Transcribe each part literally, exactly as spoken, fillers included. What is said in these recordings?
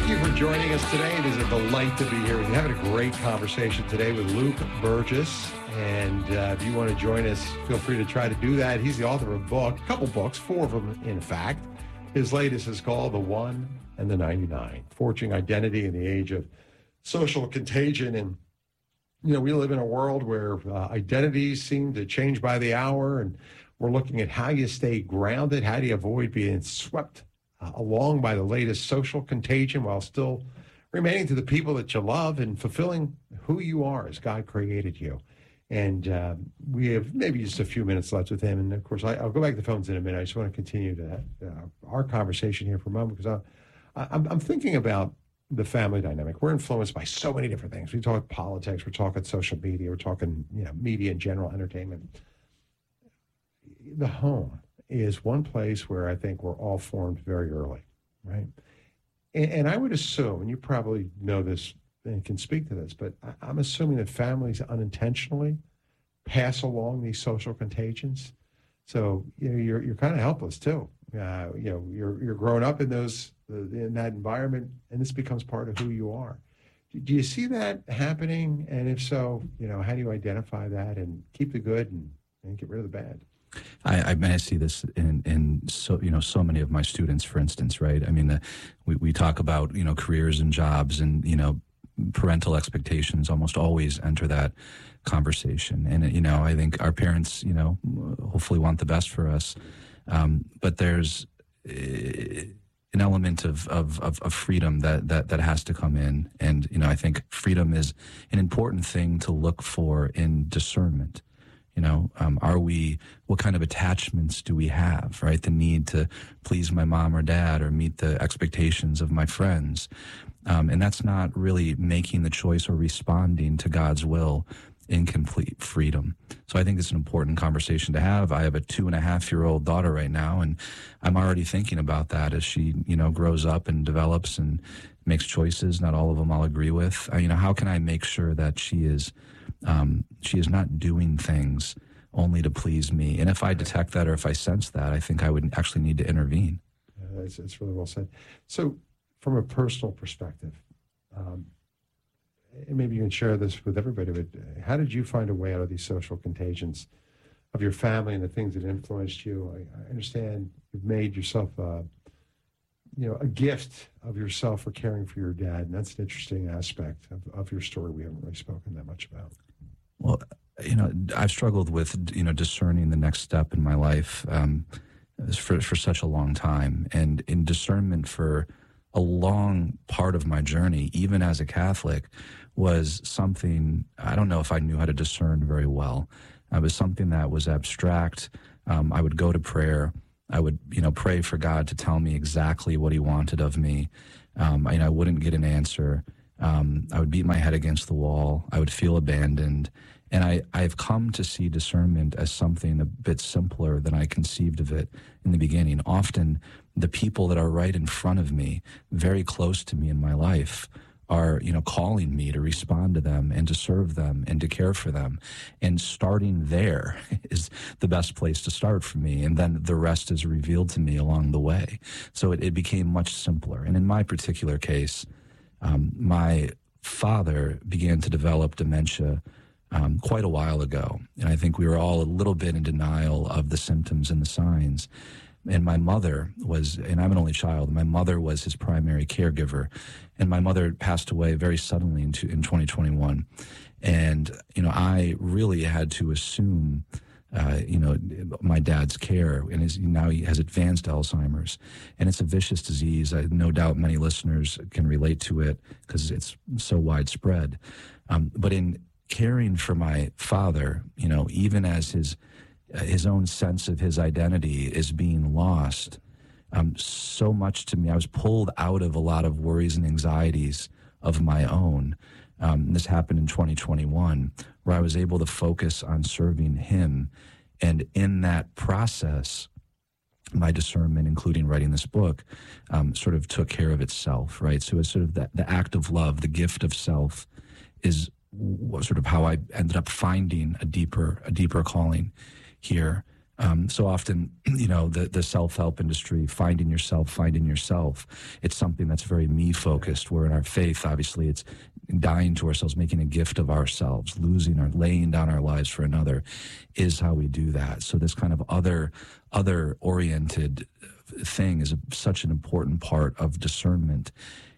you for joining us today. It is a delight to be here. We're having a great conversation today with Luke Burgis. And uh, if you want to join us, feel free to try to do that. He's the author of a book, a couple books, four of them, in fact. His latest is called The One and the ninety-nine, Forging Identity in the Age of Social Contagion. And, you know, we live in a world where uh, identities seem to change by the hour, and we're looking at how you stay grounded, how do you avoid being swept uh, along by the latest social contagion while still remaining to the people that you love and fulfilling who you are as God created you. And uh, we have maybe just a few minutes left with him. And, of course, I, I'll go back to the phones in a minute. I just want to continue to, uh, our conversation here for a moment because I, I, I'm, I'm thinking about the family dynamic. We're influenced by so many different things. We talk politics. We're talking social media. We're talking, you know, media in general, entertainment. The home is one place where I think we're all formed very early, right? And, and I would assume, and you probably know this and can speak to this, but I, I'm assuming that families unintentionally pass along these social contagions. So you know, you're you're kind of helpless too. Uh, you know, you're you're growing up in those uh, in that environment, and this becomes part of who you are. Do, do you see that happening? And if so, you know, how do you identify that and keep the good and, and get rid of the bad? I, I mean, I see this in, in so, you know, so many of my students, for instance, right? I mean, the, we, we talk about, you know, careers and jobs and, you know, parental expectations almost always enter that conversation. And, you know, I think our parents, you know, hopefully want the best for us. Um, but there's uh, an element of, of, of, of freedom that, that, that has to come in. And, you know, I think freedom is an important thing to look for in discernment. You know, um, are we, what kind of attachments do we have, right? The need to please my mom or dad or meet the expectations of my friends. Um, and that's not really making the choice or responding to God's will in complete freedom. So I think it's an important conversation to have. I have a two and a half year old daughter right now, and I'm already thinking about that as she, you know, grows up and develops and makes choices. Not all of them I'll agree with. Uh, you know, how can I make sure that she is Um, she is not doing things only to please me? And if I detect that or if I sense that, I think I would actually need to intervene. Yeah, it's, it's really well said. So from a personal perspective, um, and maybe you can share this with everybody, but how did you find a way out of these social contagions of your family and the things that influenced you? I, I understand you've made yourself a, you know, a gift of yourself for caring for your dad, and that's an interesting aspect of, of your story we haven't really spoken that much about. Well, you know, I've struggled with, you know, discerning the next step in my life um, for, for such a long time. And in discernment for a long part of my journey, even as a Catholic, was something, I don't know if I knew how to discern very well. It was something that was abstract. Um, I would go to prayer. I would, you know, pray for God to tell me exactly what he wanted of me. Um, I, you know, I wouldn't get an answer. Um, I would beat my head against the wall. I would feel abandoned. And I, I've come to see discernment as something a bit simpler than I conceived of it in the beginning. Often the people that are right in front of me, very close to me in my life, are, you know, calling me to respond to them and to serve them and to care for them. And starting there is the best place to start for me. And then the rest is revealed to me along the way. So it, it became much simpler. And in my particular case, um, my father began to develop dementia um, quite a while ago. And I think we were all a little bit in denial of the symptoms and the signs. And my mother was, and I'm an only child, my mother was his primary caregiver. And my mother passed away very suddenly in, in twenty twenty-one. And, you know, I really had to assume, uh, you know, my dad's care. And his, now he has advanced Alzheimer's. And it's a vicious disease. I no doubt many listeners can relate to it because it's so widespread. Um, but in caring for my father, you know, even as his his own sense of his identity is being lost, um, so much to me, I was pulled out of a lot of worries and anxieties of my own. Um, this happened in twenty twenty-one, where I was able to focus on serving him. And in that process, my discernment, including writing this book, um, sort of took care of itself, right? So it's sort of the, the act of love, the gift of self, is sort of how I ended up finding a deeper, a deeper calling here. Um, so often, you know, the, the self-help industry, finding yourself, finding yourself, it's something that's very me-focused, where in our faith, obviously, it's dying to ourselves, making a gift of ourselves, losing or laying down our lives for another is how we do that. So this kind of other, other-oriented thing is a, such an important part of discernment.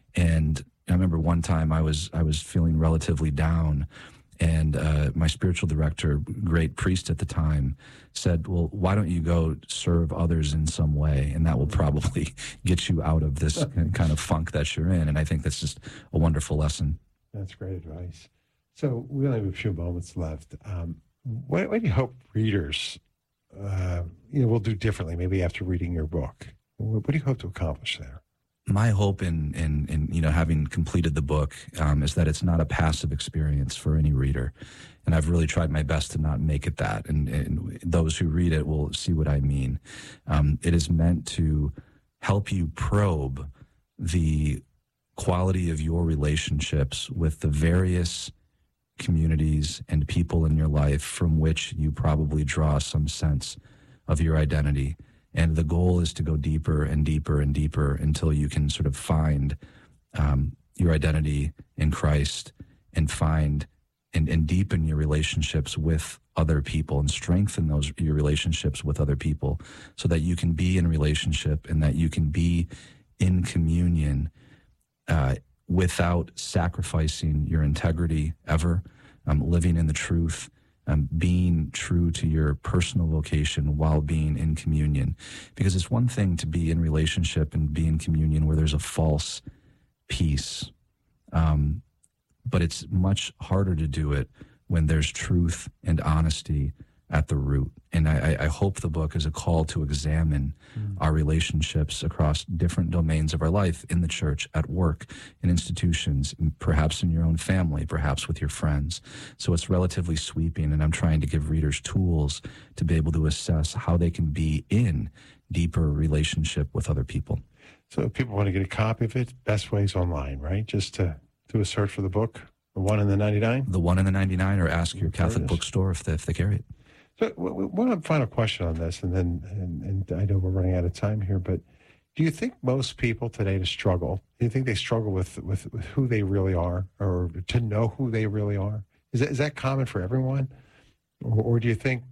And I remember one time I was I was feeling relatively down, and uh, my spiritual director, great priest at the time, said, well, why don't you go serve others in some way? And that will probably get you out of this kind of funk that you're in. And I think that's just a wonderful lesson. That's great advice. So we only have a few moments left. Um, what, what do you hope readers uh, you know, will do differently, maybe after reading your book? What, what do you hope to accomplish there? My hope in, in, in, you know, having completed the book um, is that it's not a passive experience for any reader. And I've really tried my best to not make it that. And, and those who read it will see what I mean. Um, it is meant to help you probe the quality of your relationships with the various communities and people in your life from which you probably draw some sense of your identity. And the goal is to go deeper and deeper and deeper until you can sort of find um, your identity in Christ and find and, and deepen your relationships with other people and strengthen those your relationships with other people so that you can be in relationship and that you can be in communion uh, without sacrificing your integrity ever, um, living in the truth, Um, being true to your personal vocation while being in communion. Because it's one thing to be in relationship and be in communion where there's a false peace. Um, but it's much harder to do it when there's truth and honesty at the root. And I, I hope the book is a call to examine mm. our relationships across different domains of our life, in the church, at work, in institutions, perhaps in your own family, perhaps with your friends. So it's relatively sweeping, and I'm trying to give readers tools to be able to assess how they can be in deeper relationship with other people. So if people want to get a copy of it, best way is online, right? Just to do a search for the book, the one in the ninety-nine? The one in the ninety-nine, or ask your Catholic bookstore if they, if they carry it. So one final question on this, and then and, and I know we're running out of time here, but do you think most people today to struggle, do you think they struggle with, with, with who they really are, or to know who they really are? Is that, is that common for everyone? Or, or do you think,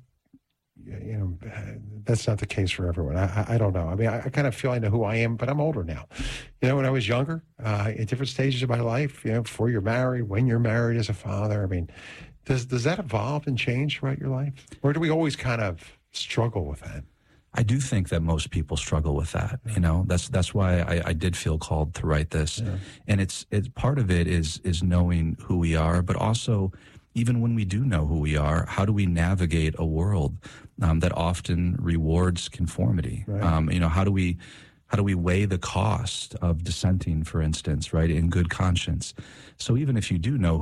you know, that's not the case for everyone? I, I don't know. I mean, I, I kind of feel I know who I am, but I'm older now. You know, when I was younger, uh, at different stages of my life, you know, before you're married, when you're married as a father, I mean, Does does that evolve and change throughout your life? Or do we always kind of struggle with that? I do think that most people struggle with that. Yeah. You know, that's that's why I, I did feel called to write this. Yeah. And it's it's part of it is is knowing who we are, but also even when we do know who we are, how do we navigate a world um, that often rewards conformity? Right. Um, you know, how do we How do we weigh the cost of dissenting, for instance, right, in good conscience? So even if you do know